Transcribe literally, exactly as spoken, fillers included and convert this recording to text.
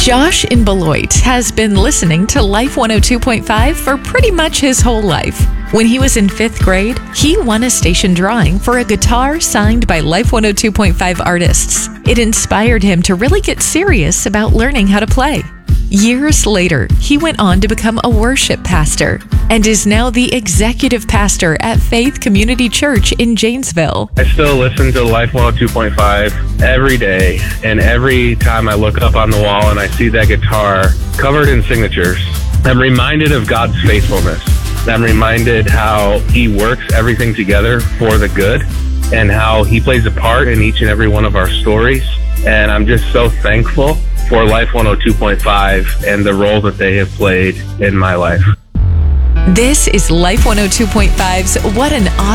Josh in Beloit has been listening to Life one oh two point five for pretty much his whole life. When he was in fifth grade, he won a station drawing for a guitar signed by Life one oh two point five artists. It inspired him to really get serious about learning how to play. Years later, he went on to become a worship pastor and is now the executive pastor at Faith Community Church in Janesville. I still listen to Life one oh two point five every day, and every time I look up on the wall and I see that guitar covered in signatures, I'm reminded of God's faithfulness. I'm reminded how He works everything together for the good and how He plays a part in each and every one of our stories. And I'm just so thankful for Life one oh two point five and the role that they have played in my life. This is Life one oh two point five's What an Awesome